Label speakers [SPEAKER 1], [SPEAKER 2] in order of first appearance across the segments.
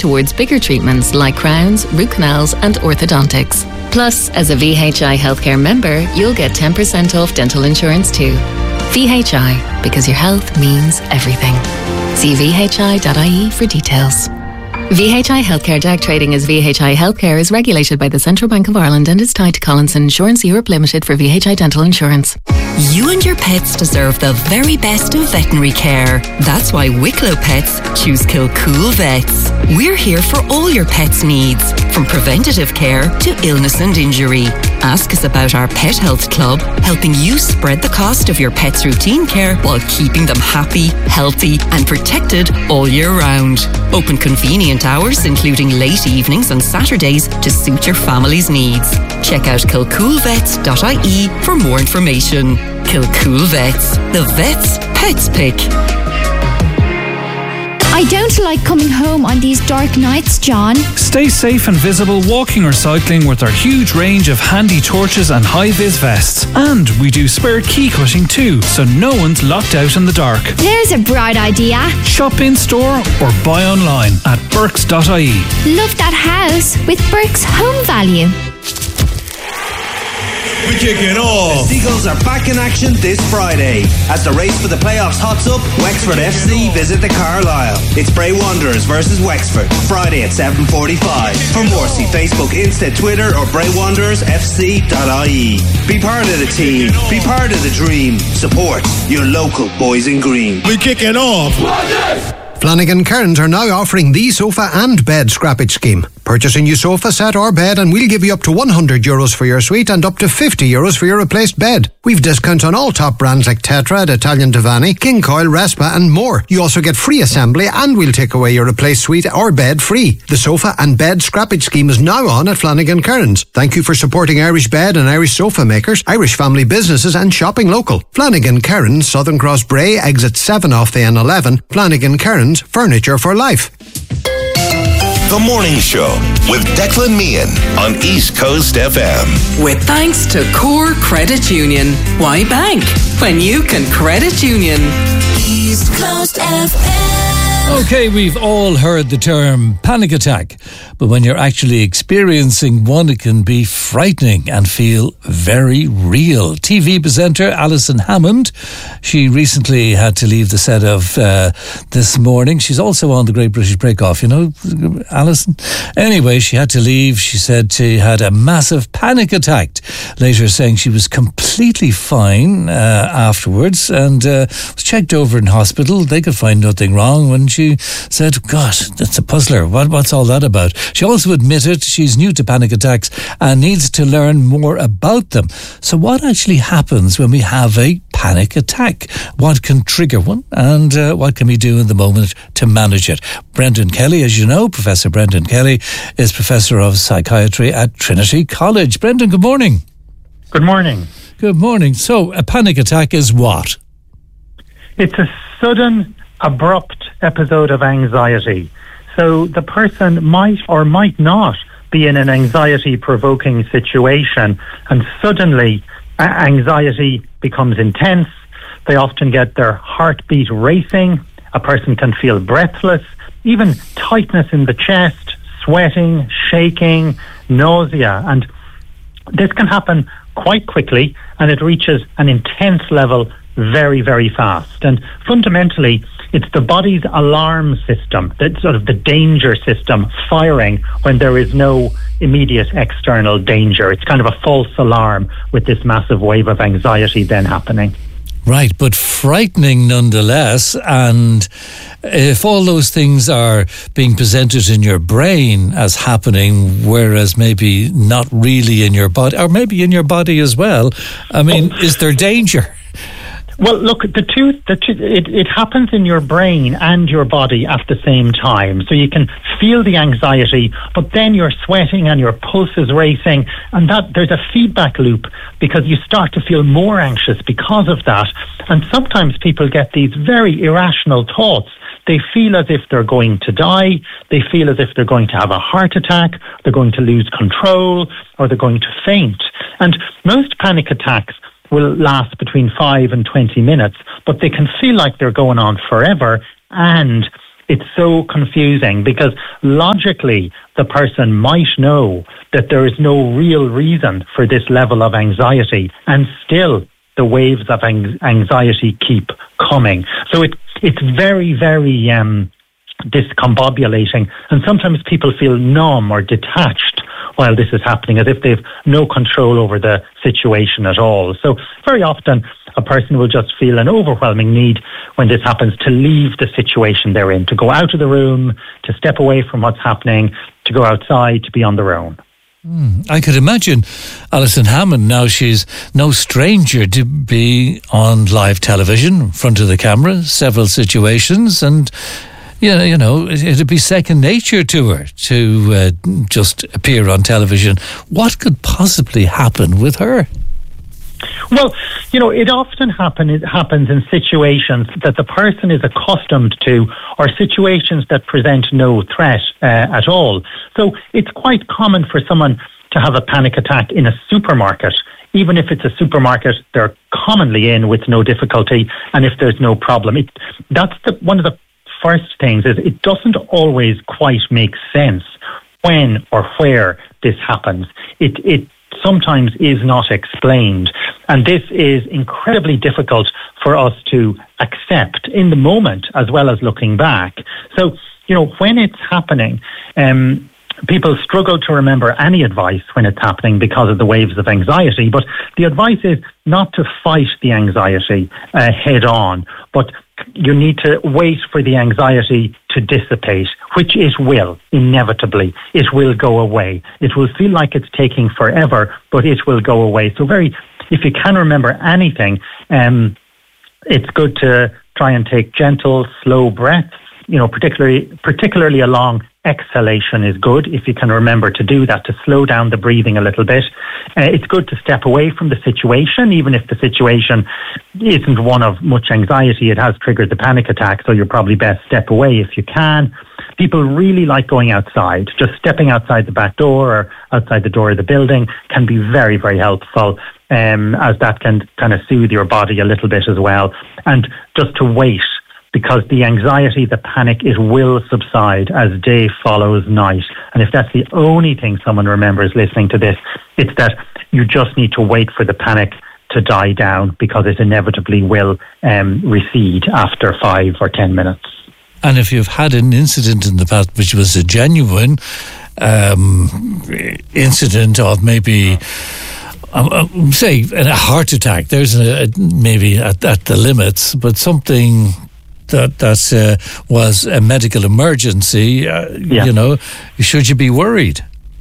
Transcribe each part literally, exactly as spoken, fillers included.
[SPEAKER 1] towards bigger treatments like crowns, root canals and orthodontics. Plus, as a V H I Healthcare member, you'll get ten percent off dental insurance too. V H I, because your health means everything. See v h i dot i e for details. V H I Healthcare D A G trading as V H I Healthcare is regulated by the Central Bank of Ireland and is tied to Collinson Insurance Europe Limited for V H I Dental Insurance.
[SPEAKER 2] You and your pets deserve the very best of veterinary care. That's why Wicklow Pets choose Kilcool Vets. We're here for all your pets' needs, from preventative care to illness and injury. Ask us about our Pet Health Club, helping you spread the cost of your pet's routine care while keeping them happy, healthy and protected all year round. Open convenient hours, including late evenings and Saturdays, to suit your family's needs. Check out kilcool vets dot i e for more information. Kilcool Vets, the vet's pets pick.
[SPEAKER 3] I don't like coming home on these dark nights, John.
[SPEAKER 4] Stay safe and visible walking or cycling with our huge range of handy torches and high-vis vests. And we do spare key cutting too, so no one's locked out in the dark.
[SPEAKER 3] There's a bright idea.
[SPEAKER 4] Shop in store or buy online at burks dot i e.
[SPEAKER 3] Love that house with Burke's Home Value.
[SPEAKER 5] We're kicking off.
[SPEAKER 6] The Seagulls are back in action this Friday. As the race for the playoffs hots up, Wexford F C visit the Carlisle. It's Bray Wanderers versus Wexford, Friday at seven forty-five. For more, see Facebook, Insta, Twitter or bray wanderers f c dot i e. Be part of the team. Be part of the dream. Support your local boys in green.
[SPEAKER 5] We're kicking off.
[SPEAKER 7] Flanagan Cairns are now offering the sofa and bed scrappage scheme. Purchase a new sofa set or bed and we'll give you up to one hundred euros for your suite and up to fifty euros for your replaced bed. We've discounts on all top brands like Tetra, Italian Divani, King Coil, Respa and more. You also get free assembly and we'll take away your replaced suite or bed free. The sofa and bed scrappage scheme is now on at Flanagan Cairns. Thank you for supporting Irish bed and Irish sofa makers, Irish family businesses and shopping local. Flanagan Cairns, Southern Cross Bray, exit seven off the N eleven. Flanagan Cairns, furniture for life.
[SPEAKER 8] The Morning Show with Declan Meehan on East Coast F M.
[SPEAKER 9] With thanks to Core Credit Union. Why bank when you can credit union?
[SPEAKER 10] East Coast F M.
[SPEAKER 11] Okay, we've all heard the term panic attack, but when you're actually experiencing one, it can be frightening and feel very real. T V presenter Alison Hammond, she recently had to leave the set of uh, This Morning. She's also on the Great British Bake Off, you know, Alison? Anyway, she had to leave. She said she had a massive panic attack, later saying she was completely fine uh, afterwards and uh, was checked over in hospital. They could find nothing wrong when she said, gosh, that's a puzzler. What, what's all that about? She also admitted she's new to panic attacks and needs to learn more about them. So what actually happens when we have a panic attack? What can trigger one? And uh, what can we do in the moment to manage it? Brendan Kelly, as you know, Professor Brendan Kelly is Professor of Psychiatry at Trinity College. Brendan, good morning.
[SPEAKER 12] Good morning.
[SPEAKER 11] Good morning. So a panic attack is what?
[SPEAKER 12] It's a sudden, abrupt episode of anxiety. So the person might or might not be in an anxiety-provoking situation, and suddenly a- anxiety becomes intense. They often get their heartbeat racing. A person can feel breathless, even tightness in the chest, sweating, shaking, nausea. And this can happen quite quickly, and it reaches an intense level very, very fast. And fundamentally, it's the body's alarm system, that sort of the danger system, firing when there is no immediate external danger. It's kind of a false alarm with this massive wave of anxiety then happening.
[SPEAKER 11] Right, but frightening nonetheless. And if all those things are being presented in your brain as happening, whereas maybe not really in your body, or maybe in your body as well, I mean, oh. is there danger?
[SPEAKER 12] Well, look, the two, the two it, it happens in your brain and your body at the same time. So you can feel the anxiety, but then you're sweating and your pulse is racing, and that there's a feedback loop because you start to feel more anxious because of that. And sometimes people get these very irrational thoughts. They feel as if they're going to die. They feel as if they're going to have a heart attack. They're going to lose control, or they're going to faint. And most panic attacks will last between five and twenty minutes, but they can feel like they're going on forever, and it's so confusing because logically the person might know that there is no real reason for this level of anxiety, and still the waves of anxiety keep coming. So it it's very, very um, discombobulating, and sometimes people feel numb or detached while this is happening, as if they've no control over the situation at all. So very often a person will just feel an overwhelming need when this happens to leave the situation they're in, to go out of the room, to step away from what's happening, to go outside, to be on their own.
[SPEAKER 11] Mm, I could imagine Alison Hammond, now she's no stranger to be on live television, in front of the camera, several situations, and Yeah, you know, it'd be second nature to her to uh, just appear on television. What could possibly happen with her?
[SPEAKER 12] Well, you know, it often happen, it happens in situations that the person is accustomed to, or situations that present no threat uh, at all. So it's quite common for someone to have a panic attack in a supermarket. Even if it's a supermarket they're commonly in with no difficulty, and if there's no problem. It, that's the, one of the first things is it doesn't always quite make sense when or where this happens. It, it sometimes is not explained. And this is incredibly difficult for us to accept in the moment as well as looking back. So, you know, when it's happening, um, people struggle to remember any advice when it's happening because of the waves of anxiety. But the advice is not to fight the anxiety uh, head on, but you need to wait for the anxiety to dissipate, which it will, inevitably. It will go away. It will feel like it's taking forever, but it will go away. So very, if you can remember anything, um, it's good to try and take gentle, slow breaths. You know, particularly particularly a long exhalation is good if you can remember to do that, to slow down the breathing a little bit. Uh, it's good to step away from the situation, even if the situation isn't one of much anxiety. It has triggered the panic attack, so you're probably best step away if you can. People really like going outside. Just stepping outside the back door or outside the door of the building can be very, very helpful, um, as that can kind of soothe your body a little bit as well. And just to wait, because the anxiety, the panic, it will subside as day follows night. And if that's the only thing someone remembers listening to this, it's that you just need to wait for the panic to die down, because it inevitably will um, recede after five or ten minutes.
[SPEAKER 11] And if you've had an incident in the past which was a genuine um, incident of maybe... Um, say a heart attack, there's a, a, maybe at, at the limits, but something that that uh, was a medical emergency, uh, yeah. you know, should you be worried?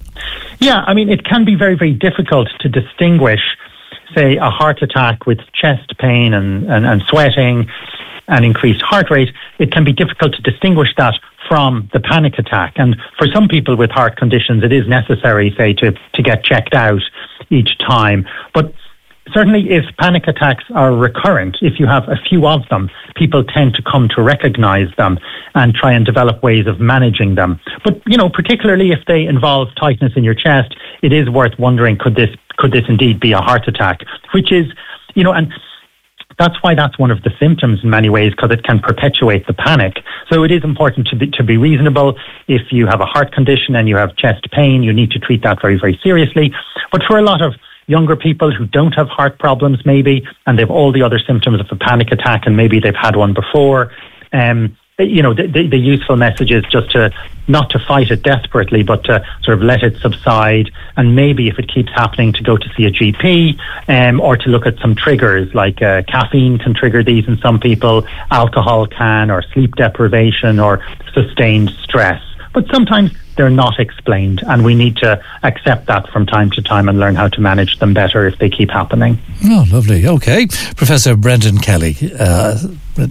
[SPEAKER 12] Yeah, I mean, it can be very, very difficult to distinguish, say, a heart attack with chest pain and, and, and sweating and increased heart rate. It can be difficult to distinguish that from the panic attack. And for some people with heart conditions, it is necessary, say, to, to get checked out each time. But certainly if panic attacks are recurrent, if you have a few of them, people tend to come to recognize them and try and develop ways of managing them. But, you know, particularly if they involve tightness in your chest, it is worth wondering, could this could this indeed be a heart attack? Which is, you know, and that's why that's one of the symptoms in many ways, because it can perpetuate the panic. So it is important to be, to be reasonable. If you have a heart condition and you have chest pain, you need to treat that very, very seriously. But for a lot of younger people who don't have heart problems maybe, and they've all the other symptoms of a panic attack, and maybe they've had one before, um, you know, the, the, the useful message is just to not to fight it desperately, but to sort of let it subside, and maybe if it keeps happening, to go to see a G P, um, or to look at some triggers, like uh, caffeine can trigger these in some people, alcohol can, or sleep deprivation, or sustained stress. But sometimes they're not explained, and we need to accept that from time to time and learn how to manage them better if they keep happening.
[SPEAKER 11] Oh, lovely. Okay. Professor Brendan Kelly uh,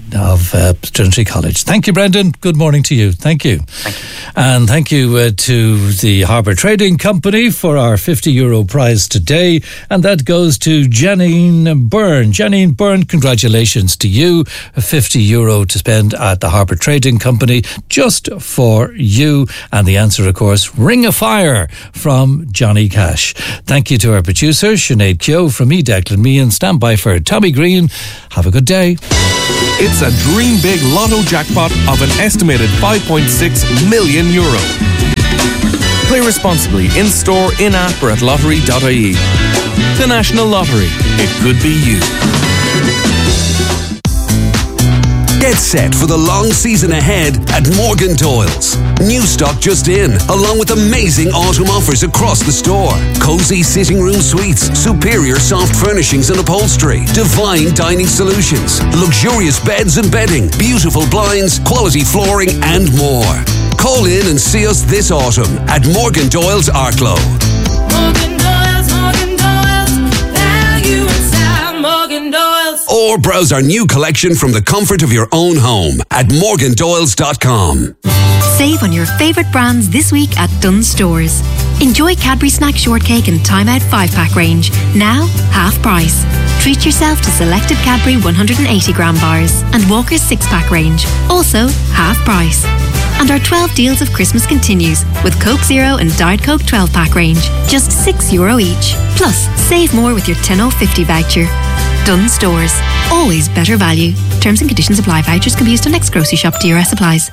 [SPEAKER 11] of uh, Trinity College. Thank you, Brendan. Good morning to you. Thank you.
[SPEAKER 12] Thank you.
[SPEAKER 11] And thank you uh, to the Harbour Trading Company for our fifty euro prize today. And that goes to Janine Byrne. Janine Byrne, congratulations to you. fifty euro to spend at the Harbour Trading Company just for you. And the answer, of course, Ring of Fire from Johnny Cash. Thank you to our producer, Sinead Keogh, from me, Declan Meehan. Stand by for Tommy Green. Have a good day.
[SPEAKER 13] It's a dream big lotto jackpot of an estimated five point six million euro. Play responsibly in-store, in-app or at lottery dot I E. The National Lottery. It could be you.
[SPEAKER 14] Get set for the long season ahead at Morgan Doyle's. New stock just in, along with amazing autumn offers across the store. Cozy sitting room suites, superior soft furnishings and upholstery, divine dining solutions, luxurious beds and bedding, beautiful blinds, quality flooring and more. Call in and see us this autumn at Morgan Doyle's Arklow.
[SPEAKER 10] Morgan Doyle's, Morgan Doyle's, value in style, Morgan Doyle's.
[SPEAKER 14] Or browse our new collection from the comfort of your own home at morgan doyles dot com.
[SPEAKER 15] Save on your favourite brands this week at Dunnes Stores. Enjoy Cadbury Snack Shortcake and Time Out five pack range, now half price. Treat yourself to selected Cadbury one hundred eighty gram bars and Walker's six pack range, also half price. And our twelve deals of Christmas continues with Coke Zero and Diet Coke twelve pack range, just six euro each. Plus, save more with your ten oh fifty voucher. Dunnes Stores, always better value. Terms and conditions apply. Vouchers can be used on next grocery shop. D R S applies.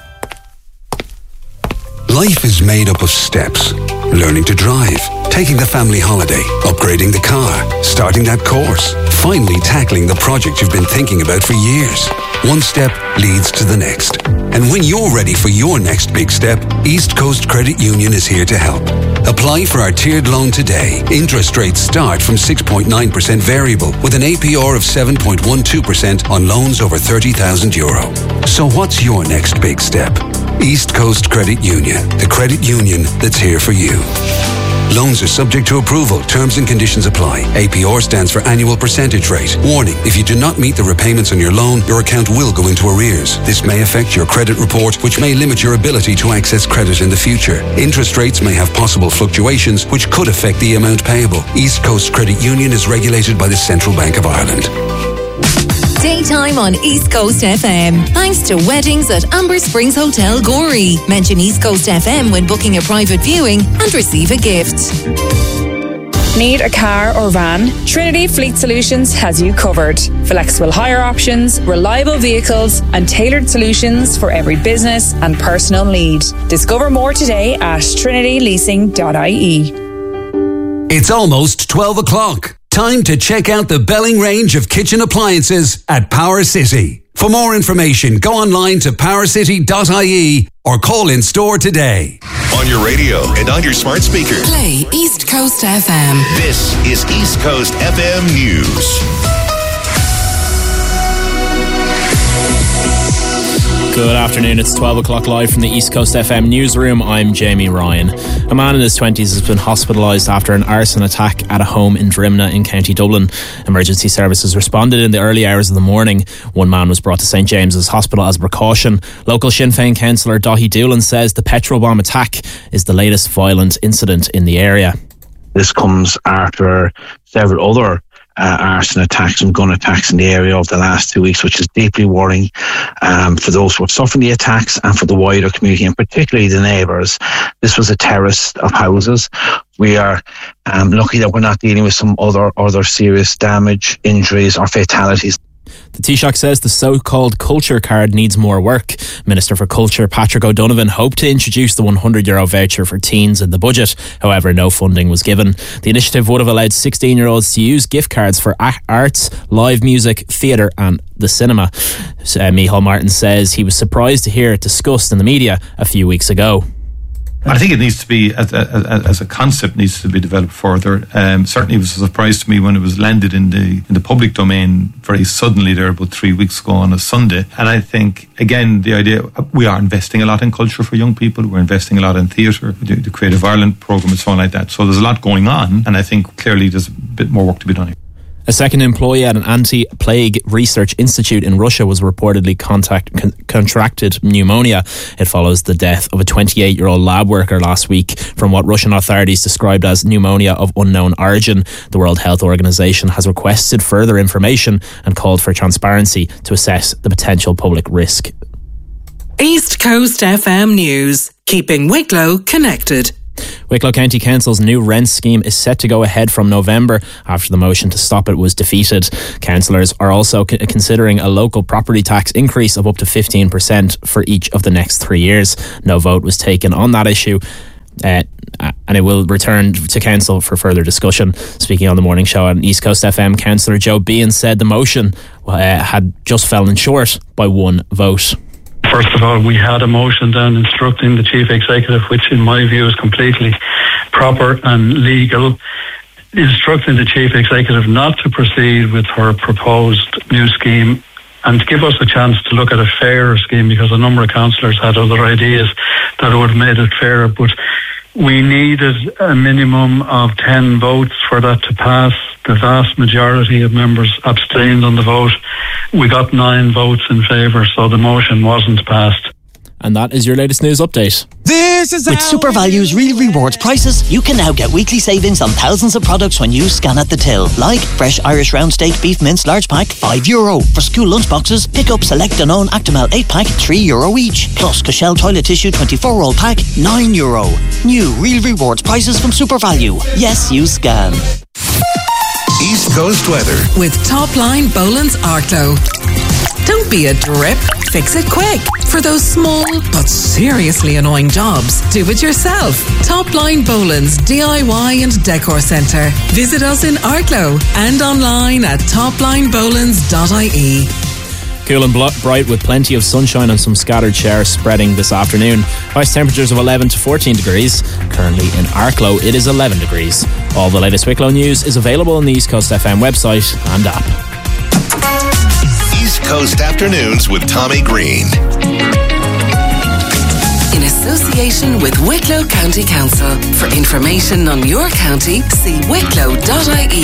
[SPEAKER 14] Life is made up of steps. Learning to drive, taking the family holiday, upgrading the car, starting that course, finally tackling the project you've been thinking about for years. One step leads to the next. And when you're ready for your next big step, East Coast Credit Union is here to help. Apply for our tiered loan today. Interest rates start from six point nine percent variable with an A P R of seven point one two percent on loans over thirty thousand euro. So what's your next big step? East Coast Credit Union, the credit union that's here for you. Loans are subject to approval. Terms and conditions apply. A P R stands for annual percentage rate. Warning, if you do not meet the repayments on your loan, your account will go into arrears. This may affect your credit report, which may limit your ability to access credit in the future. Interest rates may have possible fluctuations, which could affect the amount payable. East Coast Credit Union is regulated by the Central Bank of Ireland.
[SPEAKER 2] Daytime on East Coast F M. Thanks to Weddings at Amber Springs Hotel Gorey. Mention East Coast F M when booking a private viewing and receive a gift.
[SPEAKER 16] Need a car or van? Trinity Fleet Solutions has you covered. Flexible hire options, reliable vehicles, and tailored solutions for every business and personal need. Discover more today at trinity leasing dot I E.
[SPEAKER 14] It's almost twelve o'clock. Time to check out the Belling range of kitchen appliances at Power City. For more information, go online to power city dot I E or call in store today.
[SPEAKER 8] On your radio and on your smart speaker.
[SPEAKER 2] Play East Coast F M.
[SPEAKER 8] This is East Coast F M News.
[SPEAKER 17] Good afternoon, it's twelve o'clock live from the East Coast F M newsroom. I'm Jamie Ryan. A man in his twenties has been hospitalised after an arson attack at a home in Drimna in County Dublin. Emergency services responded in the early hours of the morning. One man was brought to St James's Hospital as a precaution. Local Sinn Féin councillor Daithí Doolan says the petrol bomb attack is the latest violent incident in the area.
[SPEAKER 18] This comes after several other Uh, arson attacks and gun attacks in the area over the last two weeks, which is deeply worrying um, for those who are suffering the attacks and for the wider community, and particularly the neighbours. This was a terrace of houses. We are um, lucky that we're not dealing with some other other serious damage, injuries or fatalities.
[SPEAKER 17] The Taoiseach says the so-called culture card needs more work. Minister for Culture Patrick O'Donovan hoped to introduce the one hundred euro voucher for teens in the budget. However, no funding was given. The initiative would have allowed sixteen-year-olds to use gift cards for arts, live music, theatre and the cinema. Uh, Micheál Martin says he was surprised to hear it discussed in the media a few weeks ago.
[SPEAKER 19] I think it needs to be, as a, as a concept, needs to be developed further. Um, certainly it was a surprise to me when it was landed in the in the public domain very suddenly there about three weeks ago on a Sunday. And I think, again, the idea, we are investing a lot in culture for young people. We're investing a lot in theatre, the, the Creative Ireland programme and so on like that. So there's a lot going on. And I think clearly there's a bit more work to be done here.
[SPEAKER 17] A second employee at an anti-plague research institute in Russia was reportedly contact, con- contracted pneumonia. It follows the death of a twenty-eight-year-old lab worker last week from what Russian authorities described as pneumonia of unknown origin. The World Health Organization has requested further information and called for transparency to assess the potential public risk.
[SPEAKER 9] East Coast F M News, keeping Wicklow connected.
[SPEAKER 17] With Wicklow County Council's new rent scheme is set to go ahead from November after the motion to stop it was defeated. Councillors are also c- considering a local property tax increase of up to fifteen percent for each of the next three years. No vote was taken on that issue. Uh, and it will return to council for further discussion. Speaking on the morning show on East Coast F M, Councillor Joe Behan said the motion uh, had just fallen short by one vote.
[SPEAKER 20] First of all, we had a motion down instructing the Chief Executive, which in my view is completely proper and legal, instructing the Chief Executive not to proceed with her proposed new scheme and to give us a chance to look at a fairer scheme, because a number of councillors had other ideas that would have made it fairer. But we needed a minimum of ten votes for that to pass. The vast majority of members abstained on the vote. We got nine votes in favour, so the motion wasn't passed.
[SPEAKER 17] And that is your latest news update.
[SPEAKER 21] This is With SuperValue's Real Rewards prices, you can now get weekly savings on thousands of products when you scan at the till. Like fresh Irish round steak beef mince large pack, five euro. For school lunch boxes, pick up Select Danone Actimel eight pack, three euro each. Plus Cashel toilet tissue twenty-four roll pack, nine euro. New Real Rewards prices from SuperValu. Yes, you scan.
[SPEAKER 8] East Coast weather
[SPEAKER 9] with Top Line Boland's Arklow. Don't be a drip. Fix it quick. For those small but seriously annoying jobs, do it yourself. Top Line Boland's D I Y and Decor Centre. Visit us in Arklow and online at top line bolands dot I E.
[SPEAKER 17] Cool and bl- bright with plenty of sunshine and some scattered showers spreading this afternoon. Highest temperatures of eleven to fourteen degrees. Currently in Arklow it is eleven degrees. All the latest Wicklow news is available on the East Coast F M website and app.
[SPEAKER 8] East Coast Afternoons with Tommy Green.
[SPEAKER 9] In association with Wicklow County Council. For information on your county, see wicklow dot I E.